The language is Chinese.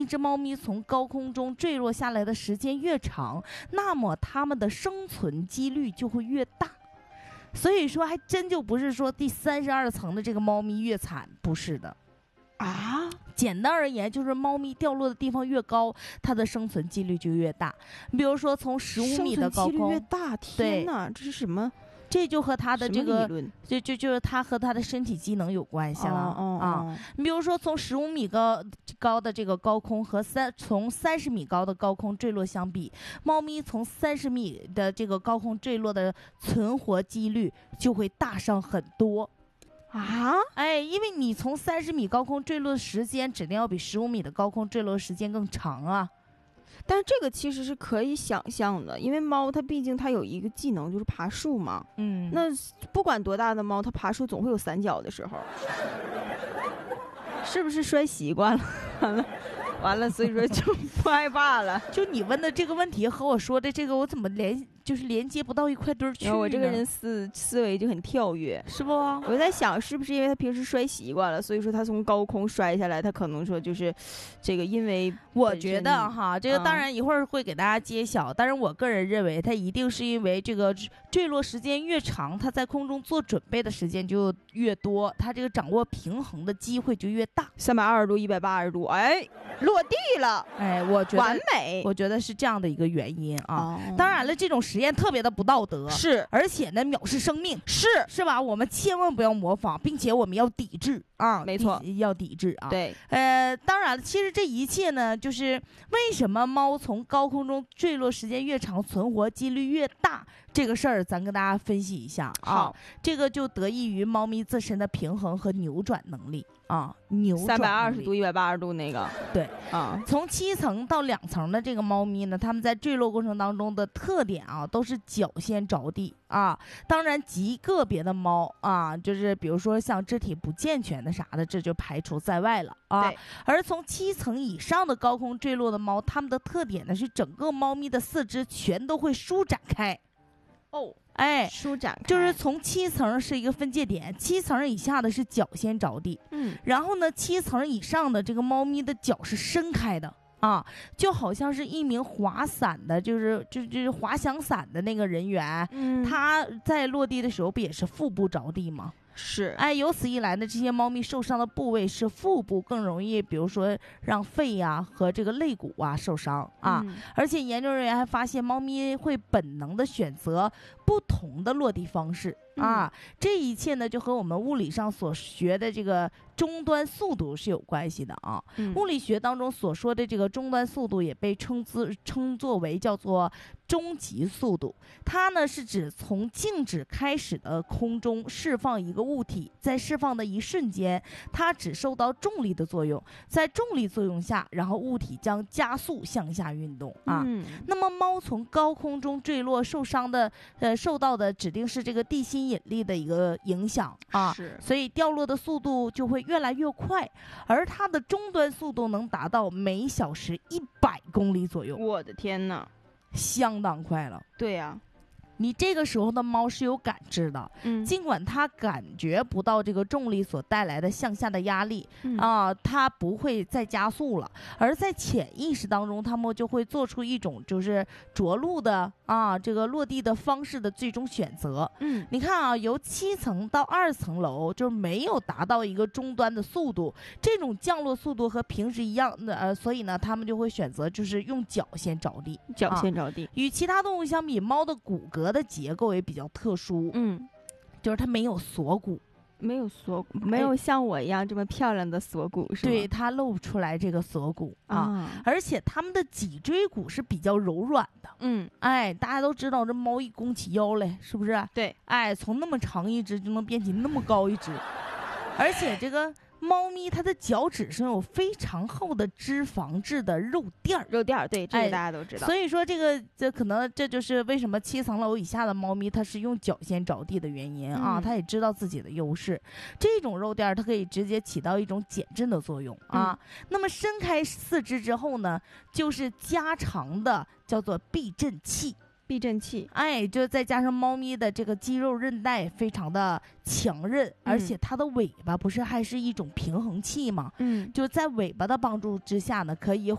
一只猫咪从高空中坠落下来的时间越长，那么它们的生存几率就会越大。所以说还真就不是说第32层的这个猫咪越惨，不是的啊。 简单而言，就是猫咪掉落的地方越高，它的生存几率就越大。比如说从15米的高空， 生存几率越大，天哪，这是什么？ 这就和它的这个理论， 就是它和它的身体机能有关系了啊。你比如说从15米高的这个高空和从30米高的高空坠落相比，猫咪从30米的这个高空坠落的存活几率就会大上很多。 啊， 哎，因为你从30米高空坠落的时间指定要比15米的高空坠落的时间更长啊。 但是这个其实是可以想象的，因为猫它毕竟它有一个技能就是爬树嘛。那不管多大的猫，它爬树总会有散脚的时候，是不是摔习惯了？完了，所以说就不害怕了。 就你问的这个问题和我说的这个，我怎么连接不到一块堆儿去呢？ 我这个人思维就很跳跃， 是不？ 我在想，是不是因为他平时摔习惯了，所以说他从高空摔下来，他可能说就是这个，因为我觉得哈，这个当然一会儿会给大家揭晓，但是我个人认为，他一定是因为这个坠落时间越长，他在空中做准备的时间就越多，他这个掌握平衡的机会就越大。 320度、180度，哎，落地了， 哎，我觉得完美， 我觉得是这样的一个原因啊。当然了，这种实验特别的不道德， 是， 而且呢，藐视生命，是吧？我们千万不要模仿，并且我们要抵制啊， 没错， 要抵制啊。 对， 当然了，其实这一切呢，就是为什么猫从高空中坠落时间越长，存活几率越大。这个事儿咱跟大家分析一下啊。 好， 这个就得益于猫咪自身的平衡和扭转能力啊，扭转 320度、180度那个， 对啊， 从7层到2层的这个猫咪呢，它们在坠落过程当中的特点啊，都是脚先着地啊。当然，极个别的猫啊，就是比如说像肢体不健全的啥的，这就排除在外了啊。而从7层以上的高空坠落的猫，它们的特点呢是整个猫咪的四肢全都会舒展开。 哦， 哎， 舒展开， 就是从7层是一个分界点，7层以下的是脚先着地，然后呢，7层以上的这个猫咪的脚是伸开的啊，就好像是一名滑伞的，就是滑翔伞的那个人员，他在落地的时候不也是腹部着地吗？ 是， 哎，由此一来呢，这些猫咪受伤的部位是腹部更容易，比如说让肺呀和这个肋骨啊受伤啊。而且研究人员还发现，猫咪会本能的选择不同的落地方式啊。这一切呢，就和我们物理上所学的这个终端速度是有关系的啊。物理学当中所说的这个终端速度也被称作为叫做终极速度，它呢是指从静止开始的空中释放一个物体，在释放的一瞬间，它只受到重力的作用，在重力作用下，然后物体将加速向下运动啊。那么猫从高空中坠落受到的指定是这个地心引力的一个影响啊，所以掉落的速度就会越来越快，而它的终端速度能达到每小时100公里左右。 我的天哪！ 相当快了。 对呀， 你这个时候的猫是有感知的，尽管它感觉不到这个重力所带来的向下的压力啊，它不会再加速了，而在潜意识当中，它们就会做出一种就是着陆的啊这个落地的方式的最终选择。你看啊，由7层到2层楼，就是没有达到一个终端的速度，这种降落速度和平时一样的，所以呢，他们就会选择就是用脚先着地， 脚先着地。 与其他动物相比，猫的骨骼的结构也比较特殊，就是它没有锁骨。 没有锁骨，没有像我一样这么漂亮的锁骨，是吗？ 对，它露不出来这个锁骨啊，而且它们的脊椎骨是比较柔软的。哎，大家都知道这猫一弓起腰来，是不是？ 对， 哎，从那么长一只就能变起那么高一只，而且这个猫咪它的脚趾上有非常厚的脂肪质的肉垫儿， 对，这个大家都知道。 所以说这可能这就是为什么7层楼以下的猫咪它是用脚先着地的原因啊，它也知道自己的优势。这种肉垫儿它可以直接起到一种减震的作用啊。那么伸开四肢之后呢，就是加长的叫做避震器。哎，就再加上猫咪的这个肌肉韧带非常的强韧，而且它的尾巴不是还是一种平衡器吗？就在尾巴的帮助之下呢，可以